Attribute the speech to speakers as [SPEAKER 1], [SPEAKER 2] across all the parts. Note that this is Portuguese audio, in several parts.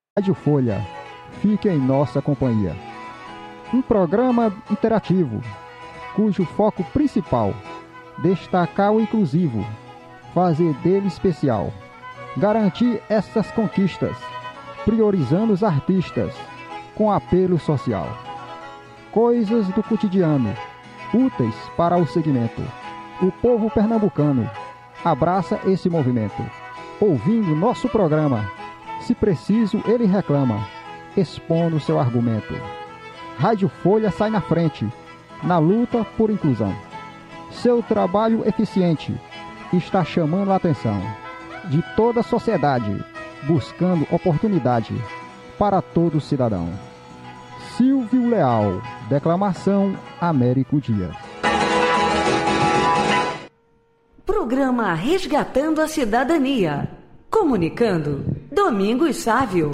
[SPEAKER 1] Rádio Folha, fique em nossa companhia. Um programa interativo, cujo foco principal, destacar o inclusivo, fazer dele especial, garantir essas conquistas, priorizando os artistas, com apelo social. Coisas do cotidiano, úteis para o segmento. O povo pernambucano abraça esse movimento, ouvindo nosso programa. Se preciso, ele reclama, expondo seu argumento. Rádio Folha sai na frente, na luta por inclusão. Seu trabalho eficiente está chamando a atenção de toda a sociedade, buscando oportunidade para todo cidadão. Silvio Leal, declamação Américo Dias.
[SPEAKER 2] Programa Resgatando a Cidadania. Comunicando, Domingos Sávio.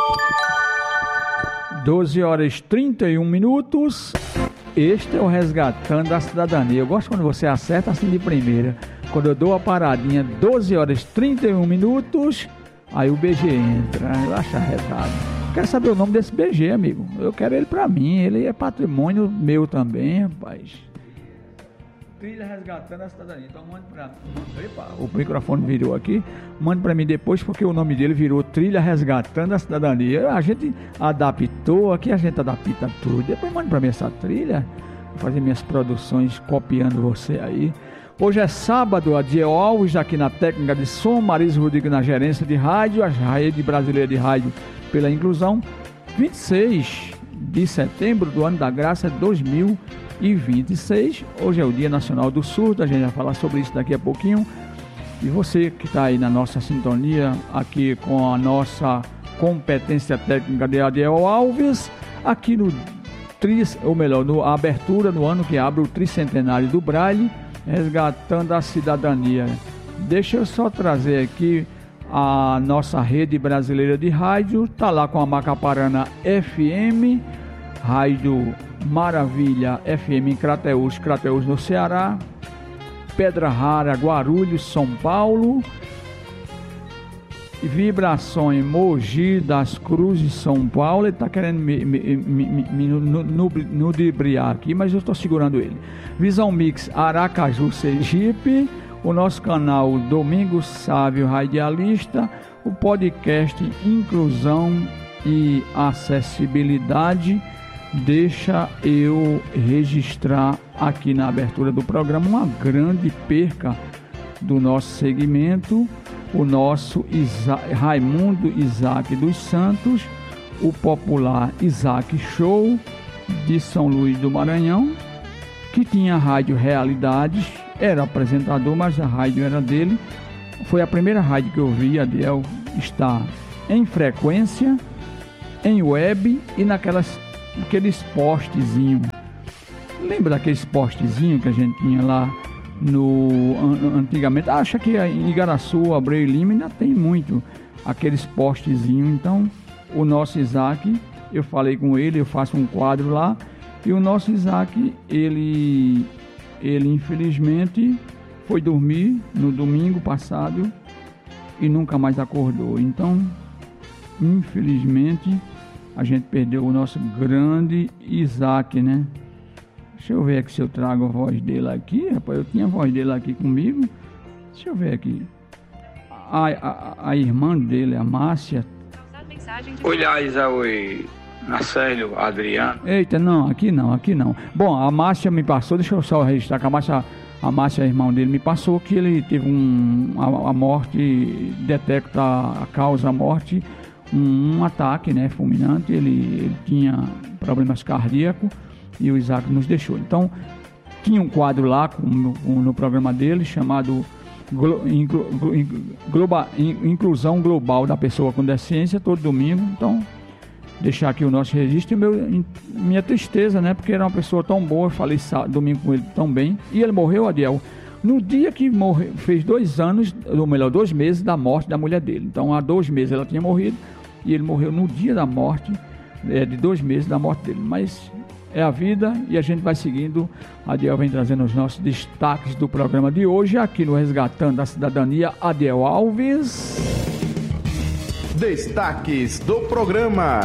[SPEAKER 3] 12h31. Este é o Resgatando a Cidadania. Eu gosto quando você acerta assim de primeira. Quando eu dou a paradinha, 12h31, aí o BG entra. Eu acho arretado. Quero saber o nome desse BG, amigo. Eu quero ele pra mim. Ele é patrimônio meu também, rapaz. Trilha Resgatando a Cidadania. Então mande pra... Epa, o microfone virou aqui. Mande pra mim depois, porque o nome dele virou Trilha Resgatando a Cidadania. A gente adaptou, aqui a gente adapta tudo. Depois mande pra mim essa trilha. Vou fazer minhas produções copiando você aí. Hoje é sábado, a Diel Alves aqui na técnica de som, Marisa Rodrigues na gerência de rádio, a Rede Brasileira de Rádio pela Inclusão. 26 de setembro do ano da graça 2026. Hoje é o Dia Nacional do Surdo, a gente vai falar sobre isso daqui a pouquinho. E você que está aí na nossa sintonia, aqui com a nossa competência técnica de Adiel Alves, aqui no na abertura no ano que abre o tricentenário do Braille, Resgatando a Cidadania. Deixa eu só trazer aqui a nossa rede brasileira de rádio, está lá com a Macaparana FM, Rádio Maravilha FM em Crateús no Ceará, Pedra Rara, Guarulhos, São Paulo, Vibrações Mogi das Cruzes, São Paulo. Ele está querendo me ludibriar aqui, mas eu estou segurando ele. Visão Mix Aracaju, Sergipe, o nosso canal Domingos Sávio Radialista, o podcast Inclusão e Acessibilidade. Deixa eu registrar aqui na abertura do programa uma grande perca do nosso segmento, o nosso Raimundo Isaac dos Santos, o popular Isaac Show de São Luís do Maranhão, que tinha a rádio Realidades, era apresentador, mas a rádio era dele. Foi a primeira rádio que eu vi. Adiel está em frequência, em web e naqueles postezinhos. Lembra daqueles postezinhos que a gente tinha lá antigamente? Acho que em Igaraçu, Abreu e Lima ainda tem muito aqueles postezinhos. Então o nosso Isaac, eu falei com ele, eu faço um quadro lá, e o nosso Isaac, ele infelizmente foi dormir no domingo passado e nunca mais acordou. Então, infelizmente, a gente perdeu o nosso grande Isaac, né? Deixa eu ver aqui se eu trago a voz dele aqui. Rapaz, eu tinha a voz dele aqui comigo. Deixa eu ver aqui. A irmã dele, a Márcia.
[SPEAKER 4] Oi, Liza, oi, Marcelo, Adriano.
[SPEAKER 3] Eita, não. Bom, a Márcia me passou, deixa eu só registrar que a Márcia, a irmã dele, me passou que ele teve a morte, detecta a causa da morte, um ataque, né, fulminante. Ele tinha problemas cardíacos e o Isaac nos deixou. Então, tinha um quadro lá no programa dele chamado Inclusão Global da Pessoa com Deficiência, todo domingo. Então, deixar aqui o nosso registro e minha tristeza, né? Porque era uma pessoa tão boa, eu falei domingo com ele tão bem. E ele morreu, Adiel, no dia que morreu, fez 2 anos, ou melhor, 2 meses da morte da mulher dele. Então, há 2 meses ela tinha morrido e ele morreu no dia da morte, de 2 meses da morte dele. Mas é a vida e a gente vai seguindo. Adiel vem trazendo os nossos destaques do programa de hoje, aqui no Resgatando a Cidadania. Adiel Alves.
[SPEAKER 5] Destaques do programa.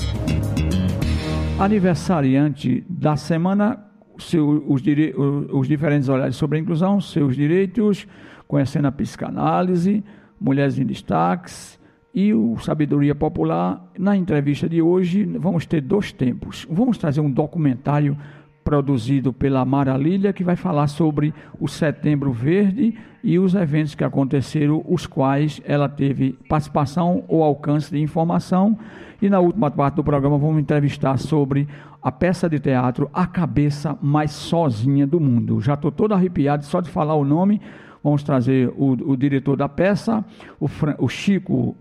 [SPEAKER 3] Aniversariante da semana, os diferentes olhares sobre a inclusão, seus direitos, conhecendo a psicanálise, mulheres em destaques e o Sabedoria Popular. Na entrevista de hoje vamos ter 2 tempos. Vamos trazer um documentário produzido pela Mara Lília, que vai falar sobre o Setembro Verde e os eventos que aconteceram, os quais ela teve participação ou alcance de informação. E na última parte do programa vamos entrevistar sobre a peça de teatro A Cabeça Mais Sozinha do Mundo. Já estou todo arrepiado só de falar o nome. Vamos trazer o diretor da peça, o Chico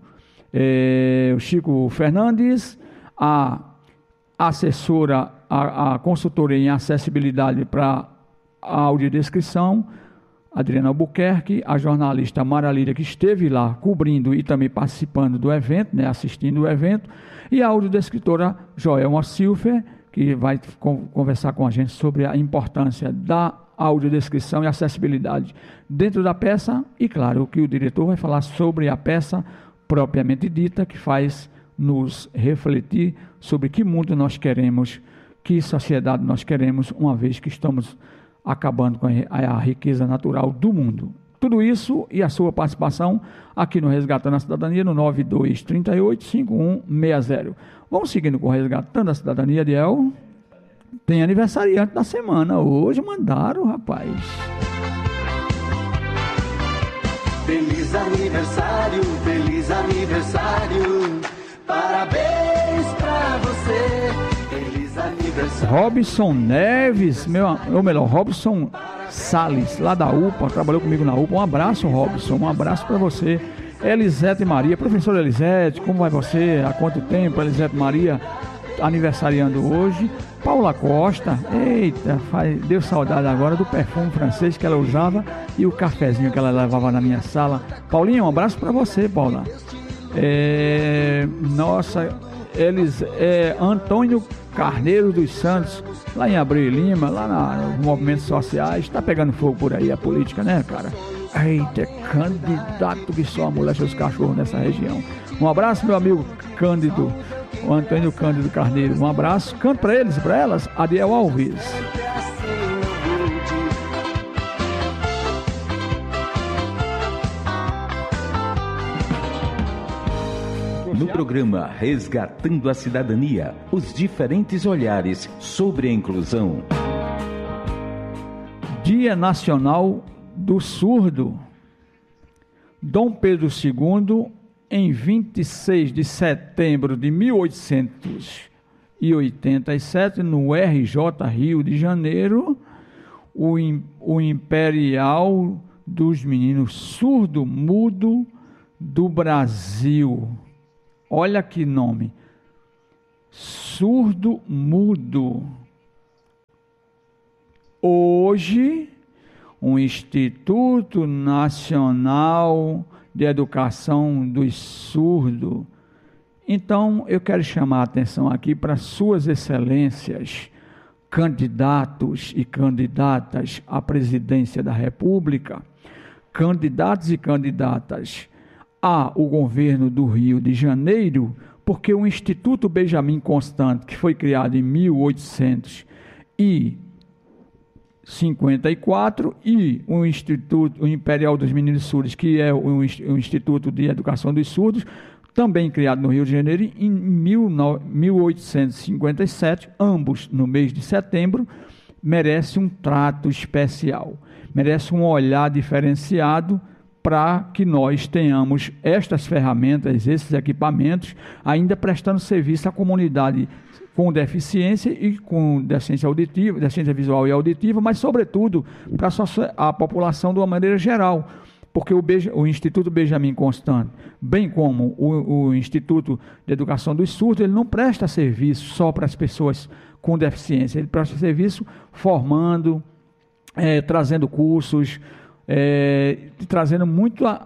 [SPEAKER 3] Fernandes, a assessora, a consultora em acessibilidade para a audiodescrição, Adriana Albuquerque, a jornalista Mara Lília, que esteve lá cobrindo e também participando do evento, assistindo o evento, e a audiodescritora Joelma Silfer, que vai conversar com a gente sobre a importância da audiodescrição e acessibilidade dentro da peça, e claro que o diretor vai falar sobre a peça propriamente dita, que faz nos refletir sobre que mundo nós queremos, que sociedade nós queremos, uma vez que estamos acabando com a riqueza natural do mundo. Tudo isso e a sua participação aqui no Resgatando a Cidadania no 9238-5160. Vamos seguindo com o Resgatando a Cidadania, Adiel. Tem aniversariante da semana. Hoje mandaram, rapaz.
[SPEAKER 6] Feliz aniversário, parabéns pra você. Feliz aniversário.
[SPEAKER 3] Robson Neves, Robson Salles, lá da UPA, trabalhou comigo na UPA. Um abraço, Robson, um abraço para você. Elisete Maria, professora Elisete, como vai você? Há quanto tempo, Elisete Maria, aniversariando hoje? Paula Costa, eita, deu saudade agora do perfume francês que ela usava e o cafezinho que ela levava na minha sala. Paulinha, um abraço para você, Paula. Antônio Carneiro dos Santos, lá em Abreu e Lima, lá nos movimentos sociais. Tá pegando fogo por aí a política, né, cara? Eita, candidato que só amolece os cachorros nessa região. Um abraço, meu amigo Cândido, o Antônio Cândido Carneiro. Um abraço, canto para eles e para elas, Adiel Alves.
[SPEAKER 5] No programa Resgatando a Cidadania, os diferentes olhares sobre a inclusão.
[SPEAKER 3] Dia Nacional do Surdo. Dom Pedro II, em 26 de setembro de 1887, no RJ Rio de Janeiro, o Imperial dos Meninos Surdo-Mudo do Brasil. Olha que nome, surdo-mudo. Hoje, o Instituto Nacional de Educação dos Surdos. Então, eu quero chamar a atenção aqui para suas excelências, candidatos e candidatas à presidência da República, candidatos e candidatas ao governo do Rio de Janeiro, porque o Instituto Benjamin Constant, que foi criado em 1854, e o Instituto Imperial dos Meninos Surdos, que é o Instituto de Educação dos Surdos, também criado no Rio de Janeiro em 1857, ambos no mês de setembro, merece um trato especial, merece um olhar diferenciado para que nós tenhamos estas ferramentas, esses equipamentos, ainda prestando serviço à comunidade com deficiência e com deficiência auditiva, deficiência visual e auditiva, mas sobretudo para a população de uma maneira geral, porque o Instituto Benjamin Constant, bem como o Instituto de Educação dos Surdos, ele não presta serviço só para as pessoas com deficiência, ele presta serviço formando, trazendo cursos, trazendo muita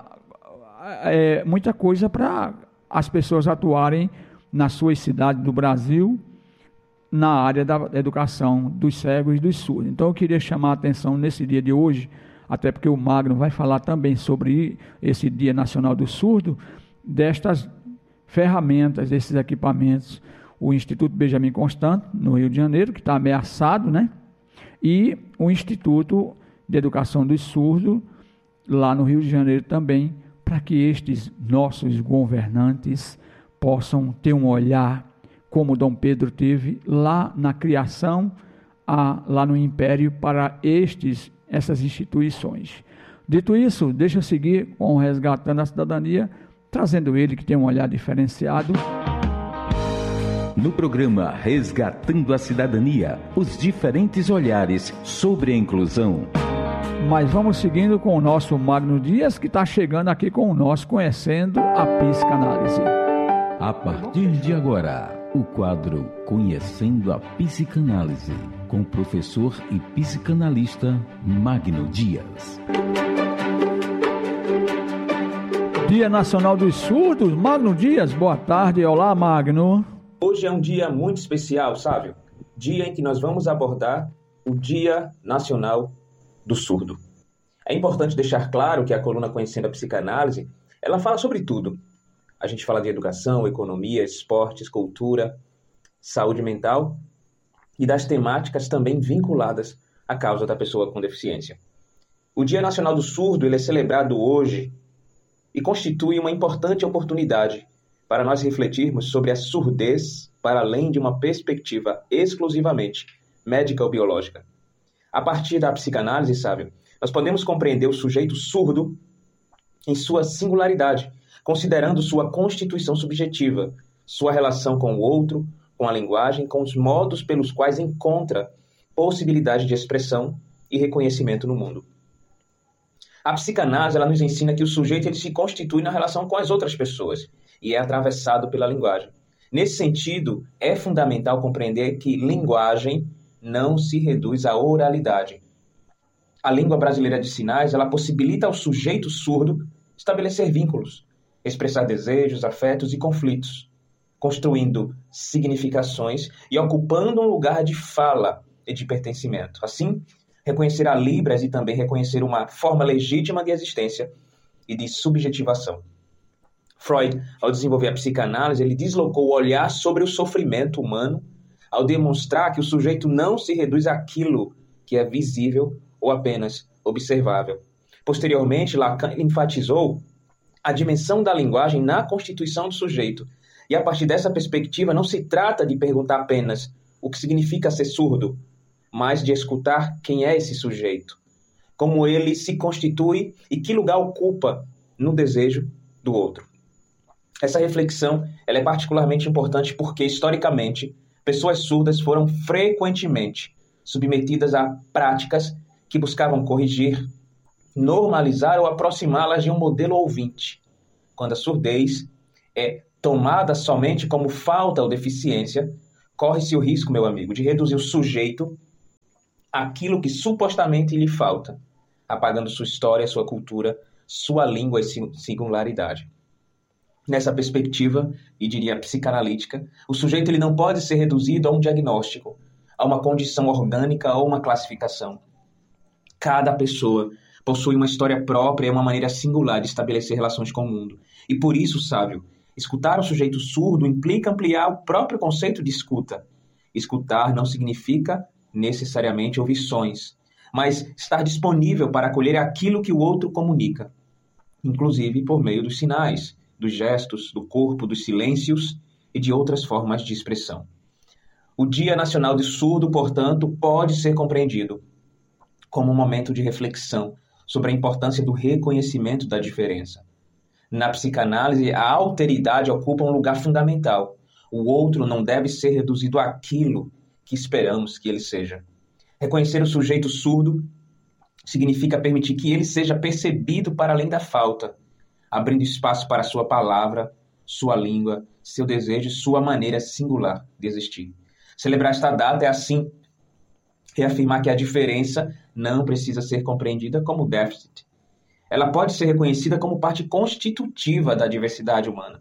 [SPEAKER 3] coisa para as pessoas atuarem nas suas cidades do Brasil, na área da educação dos cegos e dos surdos. Então eu queria chamar a atenção nesse dia de hoje, até porque o Magno vai falar também sobre esse Dia Nacional do Surdo, destas ferramentas desses equipamentos, o Instituto Benjamin Constant, no Rio de Janeiro, que está ameaçado, né? E o Instituto de Educação dos Surdos, lá no Rio de Janeiro também, para que estes nossos governantes possam ter um olhar como Dom Pedro teve lá na criação, lá no Império, para essas instituições. Dito isso, deixa eu seguir com o Resgatando a Cidadania, trazendo ele que tem um olhar diferenciado.
[SPEAKER 5] No programa Resgatando a Cidadania, os diferentes olhares sobre a inclusão.
[SPEAKER 3] Mas vamos seguindo com o nosso Magno Dias, que está chegando aqui com o nosso Conhecendo a Psicanálise.
[SPEAKER 5] A partir de agora, o quadro Conhecendo a Psicanálise, com o professor e psicanalista Magno Dias.
[SPEAKER 3] Dia Nacional dos Surdos, Magno Dias, boa tarde. Olá, Magno.
[SPEAKER 7] Hoje é um dia muito especial, Sávio. Dia em que nós vamos abordar o Dia Nacional do Surdo. É importante deixar claro que a coluna Conhecendo a Psicanálise, ela fala sobre tudo. A gente fala de educação, economia, esportes, cultura, saúde mental e das temáticas também vinculadas à causa da pessoa com deficiência. O Dia Nacional do Surdo ele é celebrado hoje e constitui uma importante oportunidade para nós refletirmos sobre a surdez para além de uma perspectiva exclusivamente médica ou biológica. A partir da psicanálise, Sávio, nós podemos compreender o sujeito surdo em sua singularidade, considerando sua constituição subjetiva, sua relação com o outro, com a linguagem, com os modos pelos quais encontra possibilidade de expressão e reconhecimento no mundo. A psicanálise ela nos ensina que o sujeito ele se constitui na relação com as outras pessoas e é atravessado pela linguagem. Nesse sentido, é fundamental compreender que linguagem não se reduz à oralidade. A língua brasileira de sinais ela possibilita ao sujeito surdo estabelecer vínculos, expressar desejos, afetos e conflitos, construindo significações e ocupando um lugar de fala e de pertencimento. Assim, reconhecer a Libras e também reconhecer uma forma legítima de existência e de subjetivação. Freud, ao desenvolver a psicanálise, ele deslocou o olhar sobre o sofrimento humano ao demonstrar que o sujeito não se reduz àquilo que é visível ou apenas observável. Posteriormente, Lacan enfatizou a dimensão da linguagem na constituição do sujeito. E a partir dessa perspectiva, não se trata de perguntar apenas o que significa ser surdo, mas de escutar quem é esse sujeito, como ele se constitui e que lugar ocupa no desejo do outro. Essa reflexão ela é particularmente importante porque, historicamente, pessoas surdas foram frequentemente submetidas a práticas que buscavam corrigir, normalizar ou aproximá-las de um modelo ouvinte. Quando a surdez é tomada somente como falta ou deficiência, corre-se o risco, meu amigo, de reduzir o sujeito àquilo que supostamente lhe falta, apagando sua história, sua cultura, sua língua e singularidade. Nessa perspectiva, e diria psicanalítica, o sujeito ele não pode ser reduzido a um diagnóstico, a uma condição orgânica ou uma classificação. Cada pessoa possui uma história própria e uma maneira singular de estabelecer relações com o mundo. E por isso, Sávio, escutar o sujeito surdo implica ampliar o próprio conceito de escuta. Escutar não significa necessariamente ouvir sons, mas estar disponível para acolher aquilo que o outro comunica, inclusive por meio dos sinais, dos gestos, do corpo, dos silêncios e de outras formas de expressão. O Dia Nacional do Surdo, portanto, pode ser compreendido como um momento de reflexão sobre a importância do reconhecimento da diferença. Na psicanálise, a alteridade ocupa um lugar fundamental. O outro não deve ser reduzido àquilo que esperamos que ele seja. Reconhecer o sujeito surdo significa permitir que ele seja percebido para além da falta, abrindo espaço para sua palavra, sua língua, seu desejo e sua maneira singular de existir. Celebrar esta data é, assim, reafirmar que a diferença não precisa ser compreendida como déficit. Ela pode ser reconhecida como parte constitutiva da diversidade humana.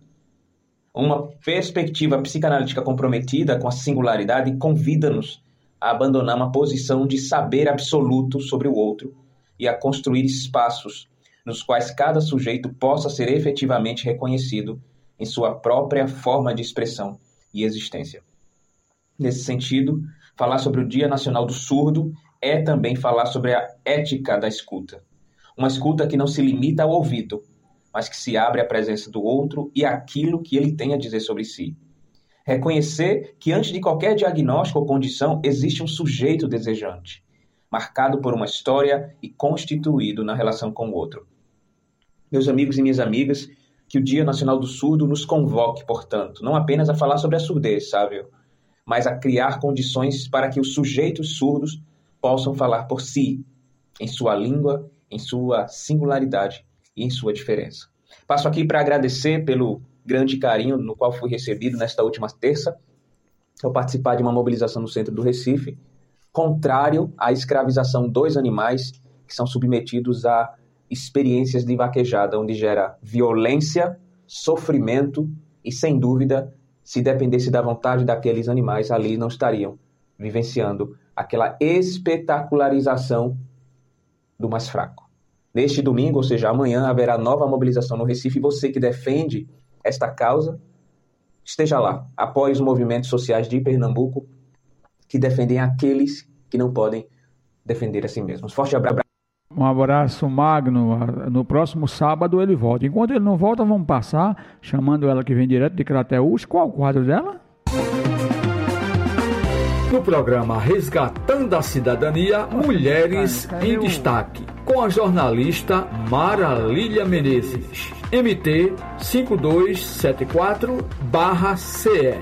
[SPEAKER 7] Uma perspectiva psicanalítica comprometida com a singularidade convida-nos a abandonar uma posição de saber absoluto sobre o outro e a construir espaços nos quais cada sujeito possa ser efetivamente reconhecido em sua própria forma de expressão e existência. Nesse sentido, falar sobre o Dia Nacional do Surdo é também falar sobre a ética da escuta. Uma escuta que não se limita ao ouvido, mas que se abre à presença do outro e àquilo que ele tem a dizer sobre si. Reconhecer que antes de qualquer diagnóstico ou condição existe um sujeito desejante, marcado por uma história e constituído na relação com o outro. Meus amigos e minhas amigas, que o Dia Nacional do Surdo nos convoque, portanto, não apenas a falar sobre a surdez, sabe? Mas a criar condições para que os sujeitos surdos possam falar por si, em sua língua, em sua singularidade e em sua diferença. Passo aqui para agradecer pelo grande carinho no qual fui recebido nesta última terça, ao participar de uma mobilização no centro do Recife, contrário à escravização dos animais que são submetidos a experiências de vaquejada, onde gera violência, sofrimento e, sem dúvida, se dependesse da vontade daqueles animais, ali não estariam vivenciando aquela espetacularização do mais fraco. Neste domingo, ou seja, amanhã, haverá nova mobilização no Recife, e você que defende esta causa, esteja lá, apoie os movimentos sociais de Pernambuco que defendem aqueles que não podem defender a si mesmos. Forte abraço.
[SPEAKER 3] Um abraço, Magno. No próximo sábado ele volta. Enquanto ele não volta, vamos passar, chamando ela que vem direto de Crateús. Qual o quadro dela?
[SPEAKER 8] No programa Resgatando a Cidadania, Mulheres em Destaque, com a jornalista Mara Lília Menezes, MT 5274/CE.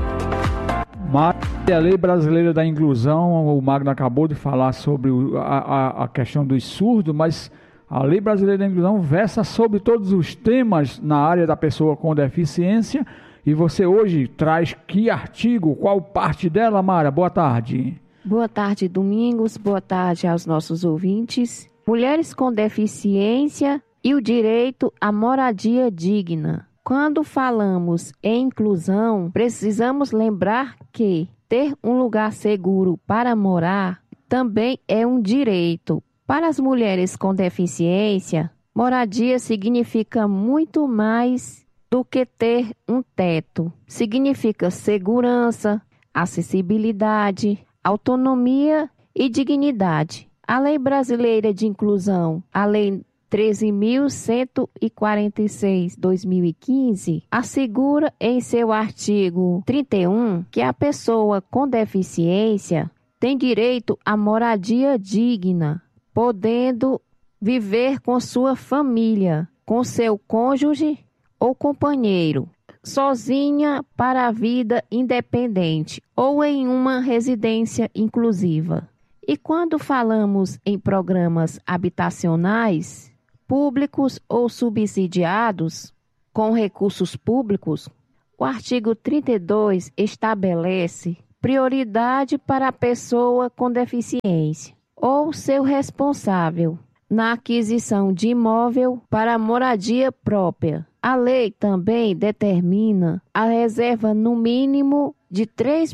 [SPEAKER 3] A Lei Brasileira da Inclusão, o Magno acabou de falar sobre a questão dos surdos, mas a Lei Brasileira da Inclusão versa sobre todos os temas na área da pessoa com deficiência. E você hoje traz que artigo, qual parte dela, Mara? Boa tarde.
[SPEAKER 9] Boa tarde, Domingos. Boa tarde aos nossos ouvintes. Mulheres com deficiência e o direito à moradia digna. Quando falamos em inclusão, precisamos lembrar que ter um lugar seguro para morar também é um direito. Para as mulheres com deficiência, moradia significa muito mais do que ter um teto. Significa segurança, acessibilidade, autonomia e dignidade. A Lei Brasileira de Inclusão, a Lei 13.146/2015, assegura em seu artigo 31 que a pessoa com deficiência tem direito à moradia digna, podendo viver com sua família, com seu cônjuge ou companheiro, sozinha para a vida independente ou em uma residência inclusiva. E quando falamos em programas habitacionais, públicos ou subsidiados, com recursos públicos, o artigo 32 estabelece prioridade para a pessoa com deficiência ou seu responsável na aquisição de imóvel para moradia própria. A lei também determina a reserva no mínimo de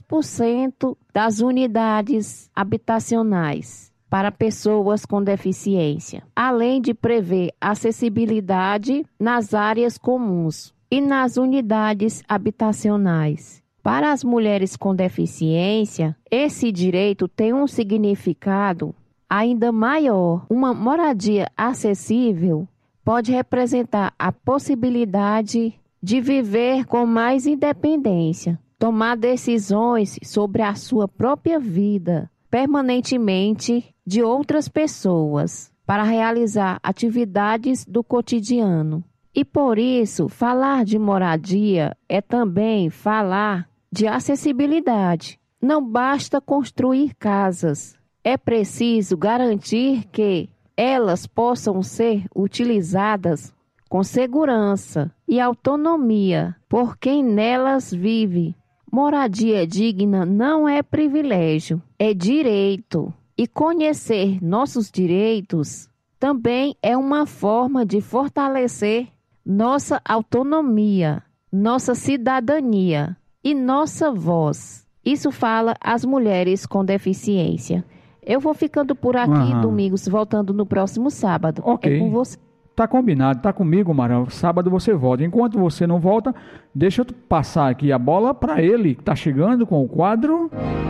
[SPEAKER 9] 3% das unidades habitacionais para pessoas com deficiência, além de prever acessibilidade nas áreas comuns e nas unidades habitacionais. Para as mulheres com deficiência, esse direito tem um significado ainda maior. Uma moradia acessível pode representar a possibilidade de viver com mais independência, tomar decisões sobre a sua própria vida, permanentemente de outras pessoas, para realizar atividades do cotidiano. E por isso, falar de moradia é também falar de acessibilidade. Não basta construir casas, é preciso garantir que elas possam ser utilizadas com segurança e autonomia por quem nelas vive. Moradia digna não é privilégio, é direito. E conhecer nossos direitos também é uma forma de fortalecer nossa autonomia, nossa cidadania e nossa voz. Isso fala às mulheres com deficiência. Eu vou ficando por aqui, Domingos, voltando no próximo sábado.
[SPEAKER 3] Ok.
[SPEAKER 9] É com você.
[SPEAKER 3] Tá combinado, tá comigo, Marão. Sábado você volta. Enquanto você não volta, deixa eu passar aqui a bola para ele, que tá chegando com o quadro...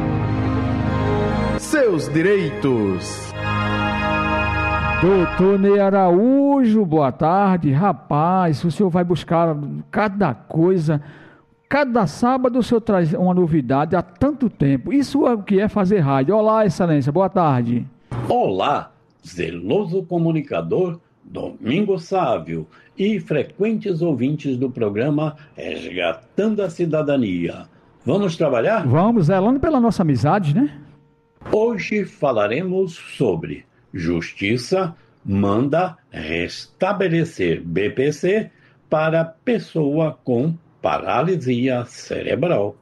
[SPEAKER 10] Seus direitos.
[SPEAKER 3] Doutor Ney Araújo, boa tarde. Rapaz, o senhor vai buscar cada coisa. Cada sábado o senhor traz uma novidade há tanto tempo. Isso é o que é fazer rádio. Olá, excelência, boa tarde.
[SPEAKER 11] Olá, zeloso comunicador Domingos Sávio e frequentes ouvintes do programa Resgatando a Cidadania. Vamos trabalhar?
[SPEAKER 3] Vamos, zelando pela nossa amizade, né?
[SPEAKER 11] Hoje falaremos sobre Justiça manda restabelecer BPC para pessoa com paralisia cerebral.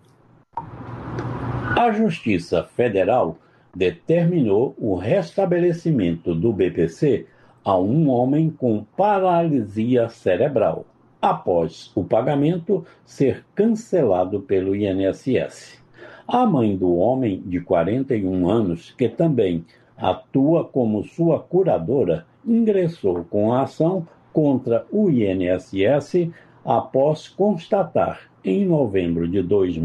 [SPEAKER 11] A Justiça Federal determinou o restabelecimento do BPC a um homem com paralisia cerebral, após o pagamento ser cancelado pelo INSS. A mãe do homem, de 41 anos, que também atua como sua curadora, ingressou com a ação contra o INSS após constatar, em novembro de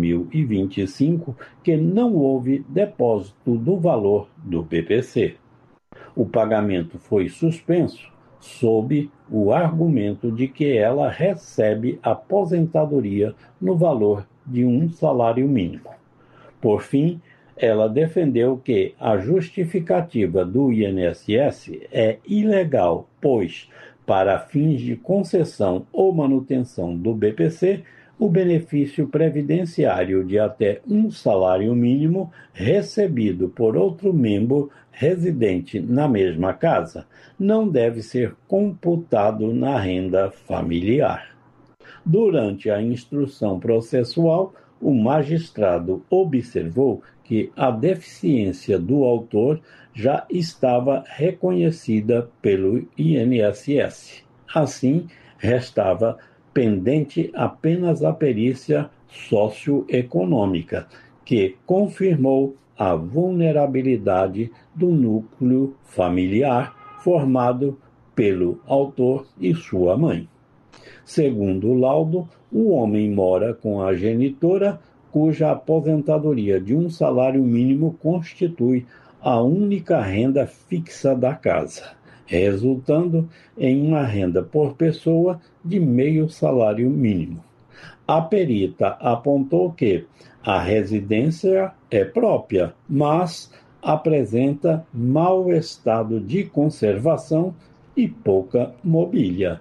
[SPEAKER 11] 2025, que não houve depósito do valor do BPC. O pagamento foi suspenso sob o argumento de que ela recebe aposentadoria no valor de um salário mínimo. Por fim, ela defendeu que a justificativa do INSS é ilegal, pois, para fins de concessão ou manutenção do BPC, o benefício previdenciário de até um salário mínimo recebido por outro membro residente na mesma casa não deve ser computado na renda familiar. Durante a instrução processual, o magistrado observou que a deficiência do autor já estava reconhecida pelo INSS. Assim, restava pendente apenas a perícia socioeconômica, que confirmou a vulnerabilidade do núcleo familiar formado pelo autor e sua mãe. Segundo o laudo, o homem mora com a genitora, cuja aposentadoria de um salário mínimo constitui a única renda fixa da casa, resultando em uma renda por pessoa de meio salário mínimo. A perita apontou que a residência é própria, mas apresenta mau estado de conservação e pouca mobília.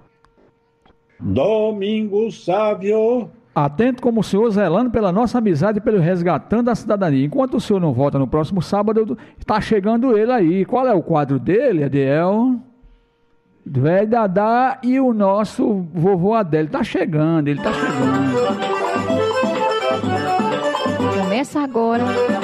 [SPEAKER 11] Domingos Sávio.
[SPEAKER 3] Atento como o senhor, zelando pela nossa amizade e pelo resgatando a cidadania. Enquanto o senhor não volta no próximo sábado, está chegando ele aí. Qual é o quadro dele, Adiel? Velho Dadá e o nosso vovô Adélio. Está chegando, ele está chegando.
[SPEAKER 9] Começa agora